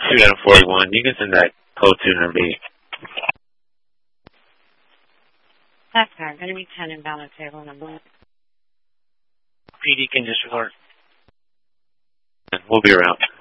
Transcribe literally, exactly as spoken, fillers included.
two out of forty-one. You can send that code to number eight. That's right. Going to be ten invalid table number. P D can disregard. We'll be around.